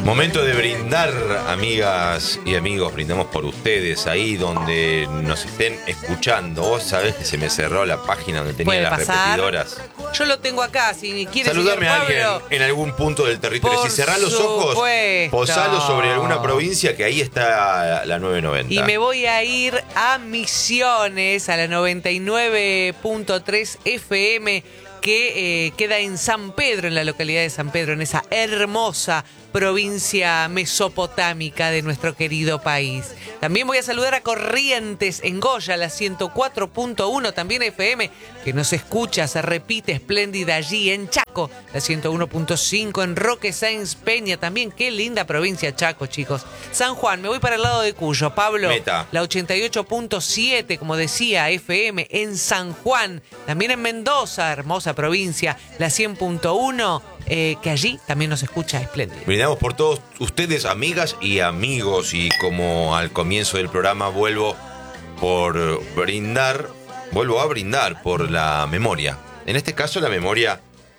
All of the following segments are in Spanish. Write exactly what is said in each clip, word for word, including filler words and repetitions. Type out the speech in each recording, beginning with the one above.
Momento de brindar, amigas y amigos, brindamos por ustedes ahí donde nos estén escuchando. Vos sabés que se me cerró la página donde tenía las pasar? repetidoras. Yo lo tengo acá, si quieres. Saludame a alguien en algún punto del territorio. Por Si cerrás los ojos, supuesto. posalo sobre alguna provincia, que ahí está la nueve noventa. Y me voy a ir a Misiones, a la noventa y nueve punto tres F M, que eh, queda en San Pedro, en la localidad de San Pedro, en esa hermosa provincia mesopotámica de nuestro querido país. También voy a saludar a Corrientes, en Goya, la ciento cuatro punto uno, también F M, que nos escucha, se repite espléndida allí. En Chaco, la ciento uno punto cinco, en Roque Sáenz Peña, también qué linda provincia Chaco, chicos. San Juan, me voy para el lado de Cuyo, Pablo. Meta. La ochenta y ocho punto siete, como decía, F M, en San Juan. También en Mendoza, hermosa provincia, la cien punto uno, eh, que allí también nos escucha espléndido. Brindamos por todos ustedes, amigas y amigos, y como al comienzo del programa vuelvo por brindar, vuelvo a brindar por la memoria. En este caso la memoria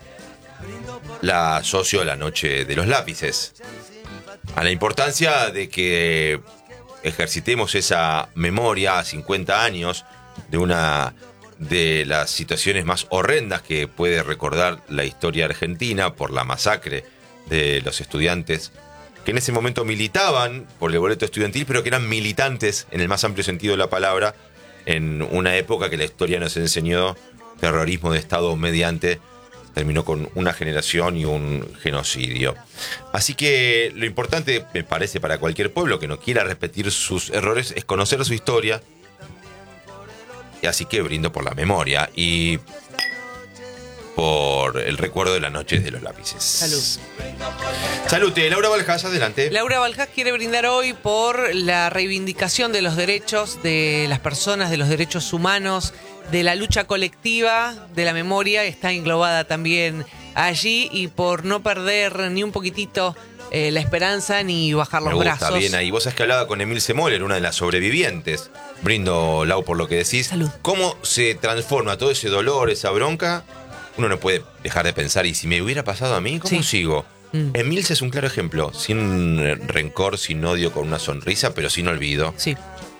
la asocio a la noche de los lápices, a la importancia de que ejercitemos esa memoria a cincuenta años de una de las situaciones más horrendas que puede recordar la historia argentina, por la masacre de los estudiantes que en ese momento militaban por el boleto estudiantil, pero que eran militantes en el más amplio sentido de la palabra, en una época que la historia nos enseñó terrorismo de Estado mediante, terminó con una generación y un genocidio. Así que lo importante, me parece, para cualquier pueblo que no quiera repetir sus errores, es conocer su historia. Y así que brindo por la memoria y por el recuerdo de la noche de los lápices. Salud. Salute, Laura Baljas, adelante. Laura Baljas quiere brindar hoy por la reivindicación de los derechos de las personas, de los derechos humanos, de la lucha colectiva, de la memoria, está englobada también allí, y por no perder ni un poquitito eh, la esperanza ni bajar los Me gusta, brazos. bien ahí. Vos sabés que hablaba con Emil Semoller, una de las sobrevivientes. Brindo, Lau, por lo que decís. Salud. ¿Cómo se transforma todo ese dolor, esa bronca? Uno no puede dejar de pensar, ¿y si me hubiera pasado a mí? ¿Cómo Sí. sigo? Mm. Emilce es un claro ejemplo, sin rencor, sin odio, con una sonrisa, pero sin olvido, Sí.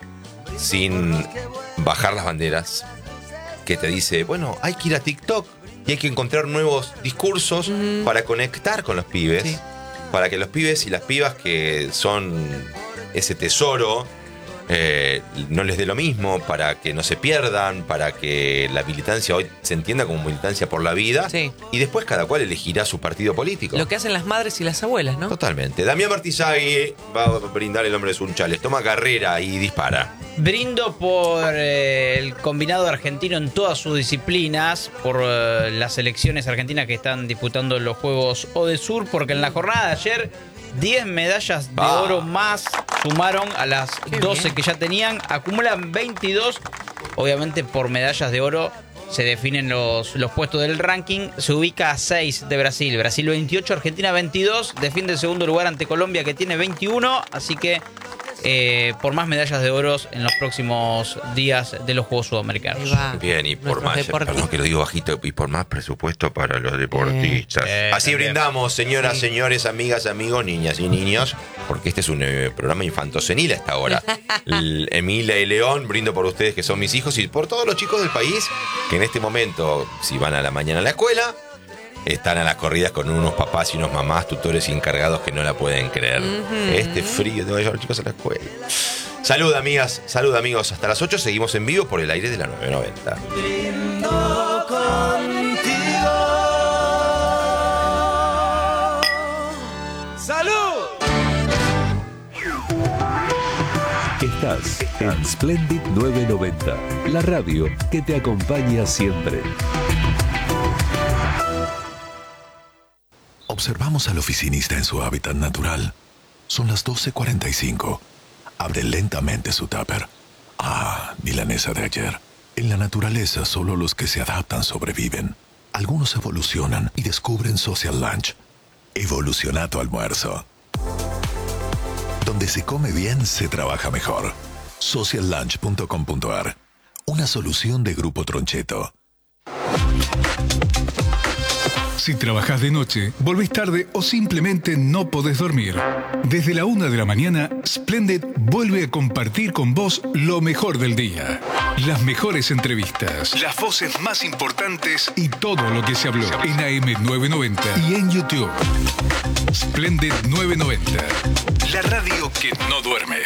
sin bajar las banderas, que te dice, bueno, hay que ir a TikTok y hay que encontrar nuevos discursos Mm. para conectar con los pibes, Sí. para que los pibes y las pibas que son ese tesoro eh, no les dé lo mismo, para que no se pierdan, para que la militancia hoy se entienda como militancia por la vida, Sí. y después cada cual elegirá su partido político. Lo que hacen las madres y las abuelas, ¿no? Totalmente. Damián Martizagui va a brindar el nombre de Sunchales. Toma carrera y dispara. Brindo por eh, el combinado argentino en todas sus disciplinas, por eh, las selecciones argentinas que están disputando los Juegos Odesur, porque en la jornada de ayer diez medallas de Ah. oro más sumaron a las Qué doce bien. que ya tenían, acumulan veintidós. Obviamente por medallas de oro se definen los, los puestos del ranking. Se ubica a seis de Brasil, Brasil veintiocho, Argentina veintidós, defiende el segundo lugar ante Colombia, que tiene veintiuno, así que eh, por más medallas de oro en los próximos días de los Juegos Sudamericanos. Ahí va. Bien, y por Nuestros más, deportistas. perdón que lo digo bajito, y por más presupuesto para los deportistas. Eh, Así también. brindamos, señoras, Sí. señores, amigas, amigos, niñas y niños, porque este es un eh, programa infantosenil a esta hora. El Emilia y León, brindo por ustedes que son mis hijos y por todos los chicos del país que en este momento, si van a la mañana a la escuela, están a las corridas con unos papás y unos mamás, tutores y encargados que no la pueden creer. Este frío, tengo que llevar a los chicos a la escuela. Salud, amigas, salud, amigos. Hasta las ocho seguimos en vivo por el aire de la nueve noventa. Estás en Splendid nueve noventa, la radio que te acompaña siempre. Observamos al oficinista en su hábitat natural. Son las doce cuarenta y cinco. Abre lentamente su tupper. Ah, milanesa de ayer. En la naturaleza solo los que se adaptan sobreviven. Algunos evolucionan y descubren Social Lunch. Evoluciona tu almuerzo. Donde se come bien, se trabaja mejor. social lunch punto com punto a r. Una solución de Grupo Troncheto. Si trabajás de noche, volvés tarde o simplemente no podés dormir. Desde la una de la mañana, Splendid vuelve a compartir con vos lo mejor del día. Las mejores entrevistas, las voces más importantes y todo lo que se habló en A M novecientos noventa y en YouTube. Splendid novecientos noventa, la radio que no duerme.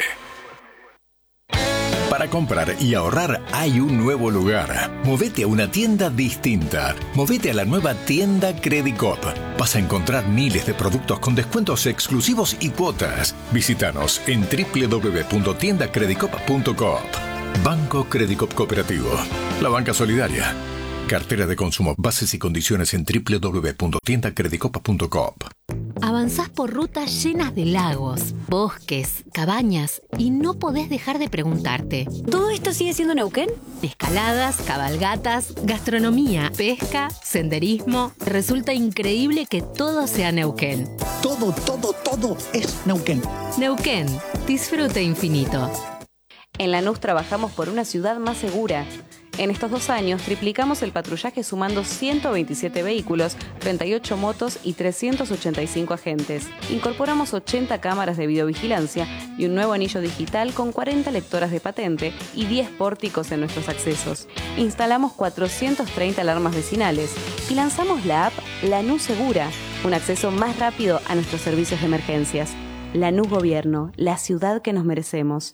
Para comprar y ahorrar hay un nuevo lugar. Movete a una tienda distinta. Movete a la nueva tienda Credicop. Vas a encontrar miles de productos con descuentos exclusivos y cuotas. Visítanos en doble u doble u doble u punto tienda credicop punto coop. Banco Credicop Cooperativo. La banca solidaria. Cartera de consumo. Bases y condiciones en doble u doble u doble u punto tienda credicop punto coop. Avanzás por rutas llenas de lagos, bosques, cabañas y no podés dejar de preguntarte: ¿todo esto sigue siendo Neuquén? Escaladas, cabalgatas, gastronomía, pesca, senderismo. Resulta increíble que todo sea Neuquén. Todo, todo, todo es Neuquén. Neuquén, disfrute infinito. En Lanús trabajamos por una ciudad más segura. En estos dos años triplicamos el patrullaje sumando ciento veintisiete vehículos, treinta y ocho motos y trescientos ochenta y cinco agentes. Incorporamos ochenta cámaras de videovigilancia y un nuevo anillo digital con cuarenta lectoras de patente y diez pórticos en nuestros accesos. Instalamos cuatrocientas treinta alarmas vecinales y lanzamos la app Lanús Segura, un acceso más rápido a nuestros servicios de emergencias. Lanús Gobierno, la ciudad que nos merecemos.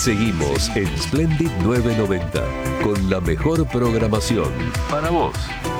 Seguimos en Splendid novecientos noventa con la mejor programación para vos.